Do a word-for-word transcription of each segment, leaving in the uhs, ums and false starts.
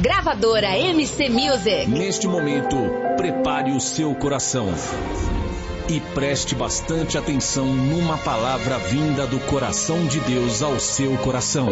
Gravadora M C Music. Neste momento, prepare o seu coração e preste bastante atenção numa palavra vinda do coração de Deus ao seu coração.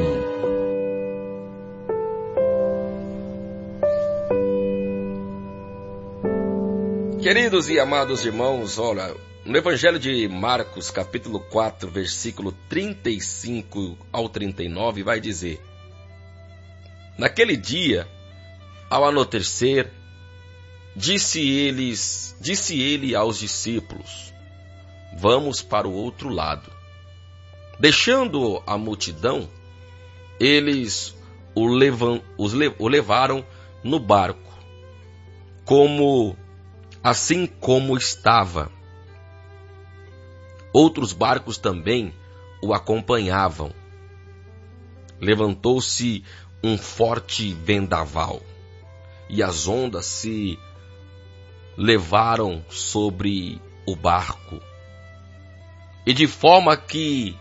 Queridos e amados irmãos, olha, no Evangelho de Marcos, capítulo quatro, versículo trinta e cinco ao trinta e nove, vai dizer: naquele dia, ao anoitecer, disse eles, disse ele aos discípulos: vamos para o outro lado. Deixando a multidão, eles o, levam, os, o levaram no barco, como assim como estava. Outros barcos também o acompanhavam. Levantou-se um forte vendaval, e as ondas se levaram sobre o barco, e de forma que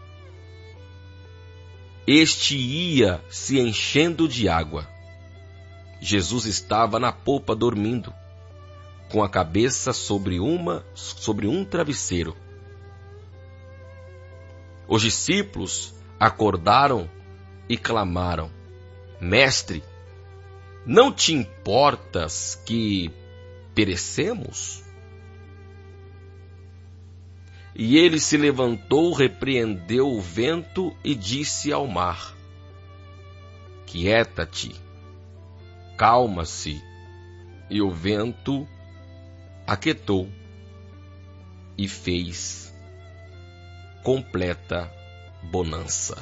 este ia se enchendo de água. Jesus estava na popa dormindo, com a cabeça sobre uma sobre um travesseiro. Os discípulos acordaram e clamaram: Mestre, não te importas que perecemos? E ele se levantou, repreendeu o vento e disse ao mar: quieta-te, calma-se. E o vento aquietou e fez completa bonança.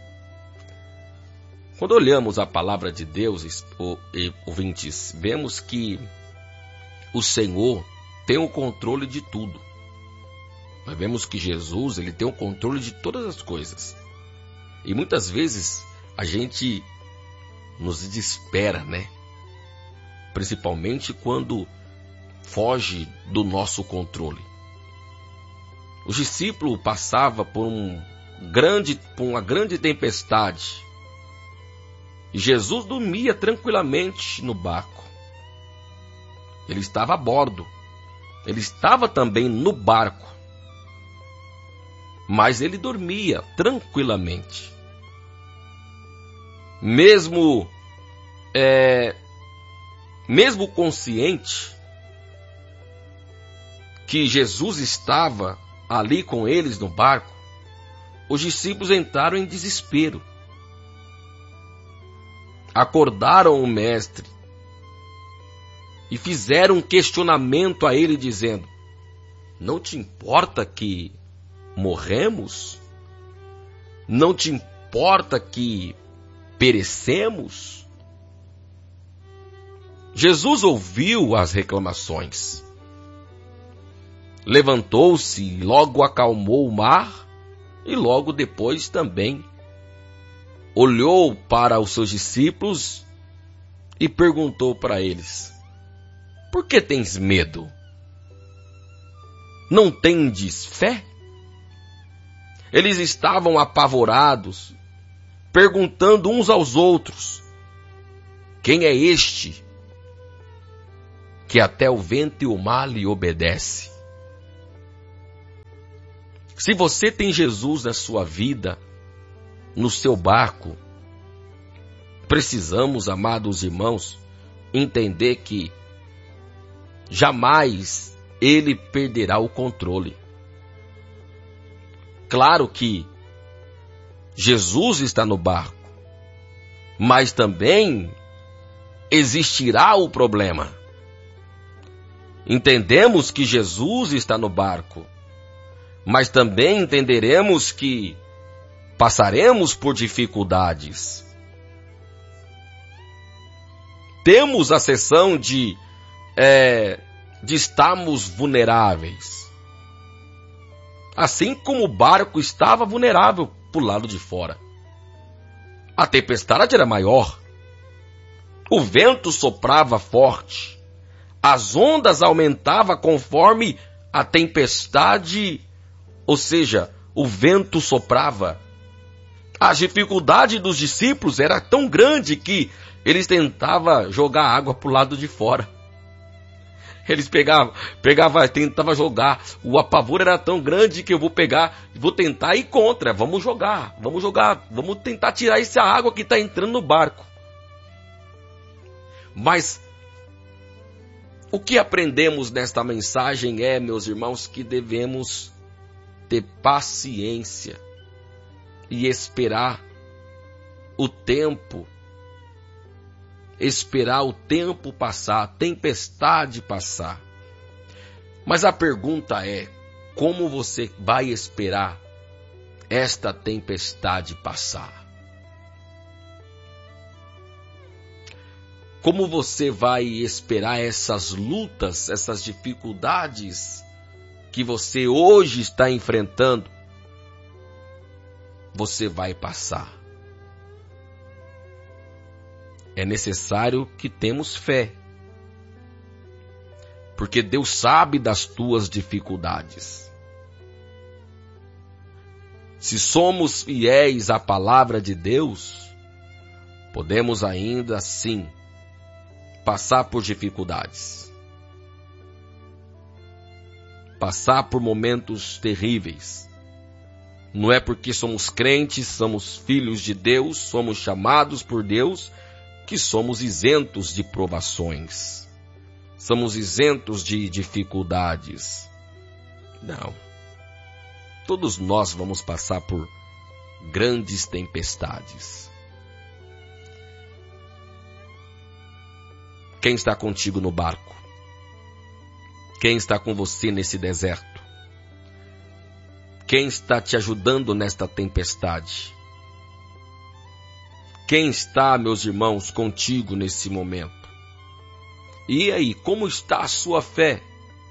Quando olhamos a palavra de Deus, ouvintes, vemos que o Senhor tem o controle de tudo. Nós vemos que Jesus, ele tem o controle de todas as coisas. E muitas vezes a gente nos desespera, né? Principalmente quando foge do nosso controle. Os discípulos passavam por, um grande, por uma grande tempestade. E Jesus dormia tranquilamente no barco. Ele estava a bordo. Ele estava também no barco. Mas ele dormia tranquilamente. Mesmo, é, mesmo consciente que Jesus estava ali com eles no barco, os discípulos entraram em desespero. Acordaram o mestre e fizeram um questionamento a ele, dizendo: não te importa que morremos? Não te importa que perecemos? Jesus ouviu as reclamações. Levantou-se e logo acalmou o mar, e logo depois também olhou para os seus discípulos e perguntou para eles: por que tens medo? Não tendes fé? Eles estavam apavorados, perguntando uns aos outros: quem é este que até o vento e o mar lhe obedece? Se você tem Jesus na sua vida, no seu barco, precisamos, amados irmãos, entender que jamais ele perderá o controle. Claro que Jesus está no barco, mas também existirá o problema. Entendemos que Jesus está no barco, mas também entenderemos que passaremos por dificuldades. Temos a sensação de, é, de estarmos vulneráveis. Assim como o barco estava vulnerável para o lado de fora. A tempestade era maior. O vento soprava forte. As ondas aumentavam conforme a tempestade, ou seja, o vento soprava. A dificuldade dos discípulos era tão grande que eles tentavam jogar água para o lado de fora. Eles pegavam, pegavam, tentavam jogar. O apavoro era tão grande que eu vou pegar, vou tentar ir contra. Vamos jogar, vamos jogar, vamos tentar tirar essa água que está entrando no barco. Mas o que aprendemos nesta mensagem é, meus irmãos, que devemos ter paciência e esperar o tempo, esperar o tempo passar, a tempestade passar. Mas a pergunta é, como você vai esperar esta tempestade passar? Como você vai esperar essas lutas, essas dificuldades que você hoje está enfrentando? Você vai passar. É necessário que temos fé, porque Deus sabe das tuas dificuldades. Se somos fiéis à palavra de Deus, podemos ainda assim passar por dificuldades, passar por momentos terríveis. Não é porque somos crentes, somos filhos de Deus, somos chamados por Deus, que somos isentos de provações, somos isentos de dificuldades. Não. Todos nós vamos passar por grandes tempestades. Quem está contigo no barco? Quem está com você nesse deserto? Quem está te ajudando nesta tempestade? Quem está, meus irmãos, contigo nesse momento? E aí, como está a sua fé?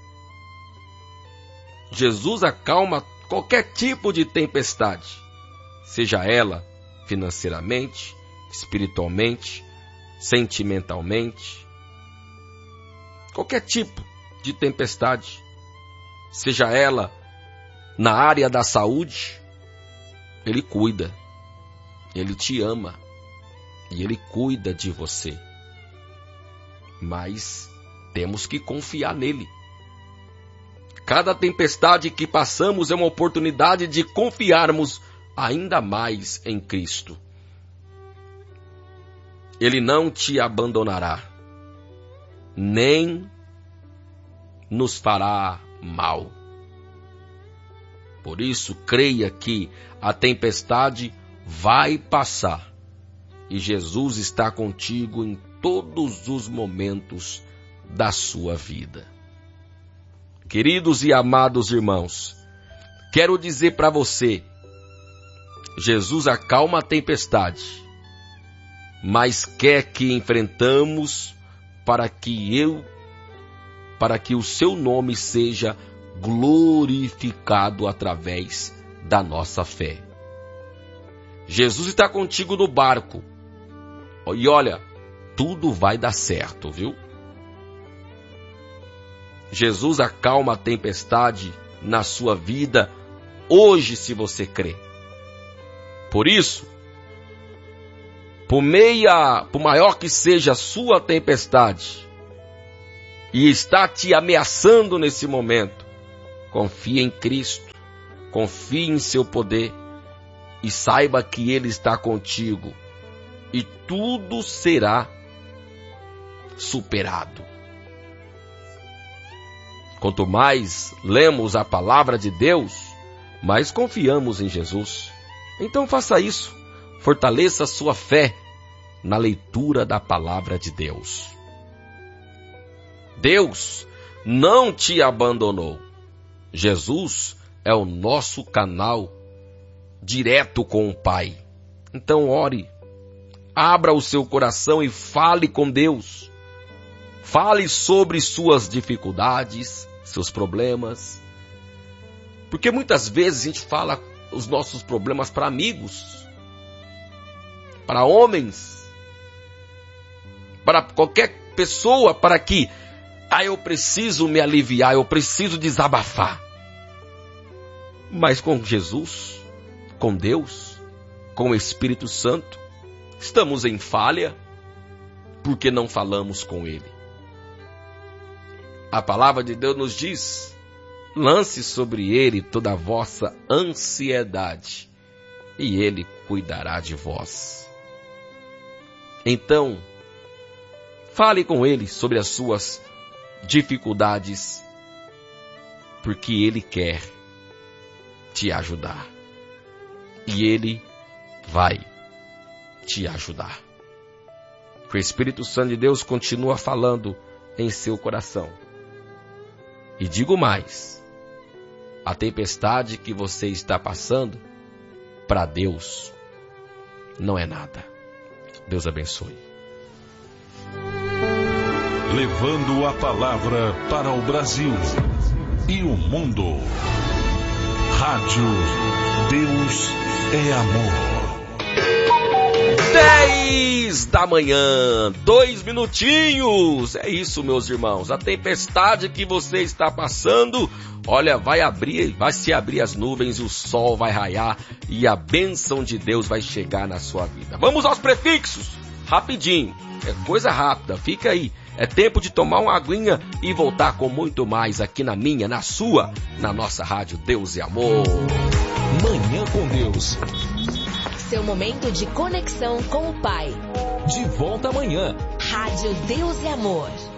Jesus acalma qualquer tipo de tempestade, seja ela financeiramente, espiritualmente, sentimentalmente, qualquer tipo de tempestade, seja ela na área da saúde. Ele cuida, Ele te ama e Ele cuida de você. Mas temos que confiar nele. Cada tempestade que passamos é uma oportunidade de confiarmos ainda mais em Cristo. Ele não te abandonará, nem nos fará mal. Por isso, creia que a tempestade vai passar e Jesus está contigo em todos os momentos da sua vida. Queridos e amados irmãos, quero dizer para você, Jesus acalma a tempestade, mas quer que enfrentamos para que eu, para que o seu nome seja glorificado através da nossa fé. Jesus está contigo no barco. E olha, tudo vai dar certo, viu? Jesus acalma a tempestade na sua vida hoje, se você crê. Por isso, por meia, por maior que seja a sua tempestade, e está te ameaçando nesse momento, confie em Cristo, confie em seu poder e saiba que Ele está contigo e tudo será superado. Quanto mais lemos a palavra de Deus, mais confiamos em Jesus. Então faça isso, fortaleça a sua fé na leitura da palavra de Deus. Deus não te abandonou. Jesus é o nosso canal direto com o Pai. Então ore, abra o seu coração e fale com Deus. Fale sobre suas dificuldades, seus problemas. Porque muitas vezes a gente fala os nossos problemas para amigos, para homens, para qualquer pessoa, para que ah, eu preciso me aliviar, eu preciso desabafar. Mas com Jesus, com Deus, com o Espírito Santo, estamos em falha porque não falamos com Ele. A palavra de Deus nos diz: lance sobre Ele toda a vossa ansiedade, e Ele cuidará de vós. Então, fale com Ele sobre as suas dificuldades, porque Ele quer te ajudar. E Ele vai te ajudar. O Espírito Santo de Deus continua falando em seu coração. E digo mais: a tempestade que você está passando, para Deus, não é nada. Deus abençoe. Levando a palavra para o Brasil e o mundo. Rádio Deus é Amor. Dez da manhã, dois minutinhos. É isso, meus irmãos. A tempestade que você está passando, olha, vai abrir, vai se abrir as nuvens e o sol vai raiar e a bênção de Deus vai chegar na sua vida. Vamos aos prefixos, rapidinho. É coisa rápida, fica aí. É tempo de tomar uma aguinha e voltar com muito mais aqui na minha, na sua, na nossa Rádio Deus e Amor. Manhã com Deus. Seu momento de conexão com o Pai. De volta amanhã. Rádio Deus e Amor.